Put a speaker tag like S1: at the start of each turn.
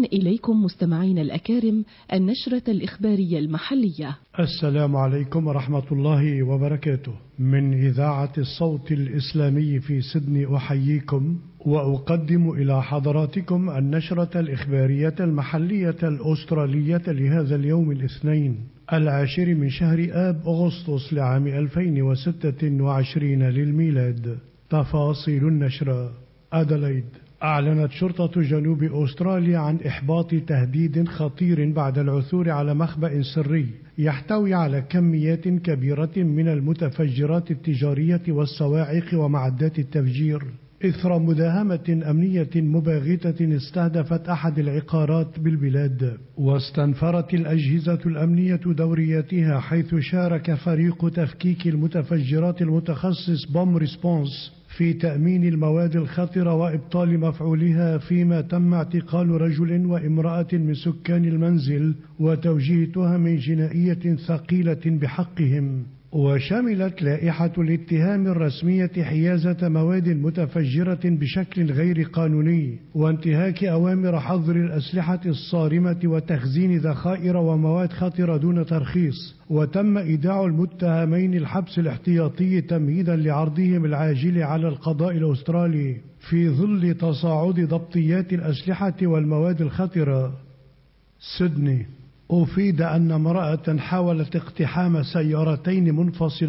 S1: إليكم مستمعين الأكارم النشرة الإخبارية المحلية.
S2: السلام عليكم ورحمة الله وبركاته. من إذاعة الصوت الإسلامي في سيدني أحييكم وأقدم إلى حضراتكم النشرة الإخبارية المحلية الأسترالية لهذا اليوم الاثنين 10 من شهر آب أغسطس لعام 2026 للميلاد. تفاصيل النشرة. أديلايد. أعلنت شرطة جنوب أستراليا عن إحباط تهديد خطير بعد العثور على مخبأ سري يحتوي على كميات كبيرة من المتفجرات التجارية والصواعق ومعدات التفجير، إثر مداهمة أمنية مباغتة استهدفت أحد العقارات بالبلاد. واستنفرت الأجهزة الأمنية دورياتها، حيث شارك فريق تفكيك المتفجرات المتخصص بوم ريسبونس في تأمين المواد الخطرة وإبطال مفعولها، فيما تم اعتقال رجل وامرأة من سكان المنزل وتوجيه تهم جنائية ثقيلة بحقهم. وشملت لائحة الاتهام الرسمية حيازة مواد متفجرة بشكل غير قانوني، وانتهاك أوامر حظر الأسلحة الصارمة وتخزين ذخائر ومواد خطرة دون ترخيص. وتم إيداع المتهمين الحبس الاحتياطي تمهيدا لعرضهم العاجل على القضاء الأسترالي في ظل تصاعد ضبطيات الأسلحة والمواد الخطرة. سيدني. أفيد أن امرأة حاولت اقتحام سيارتين منفصلتين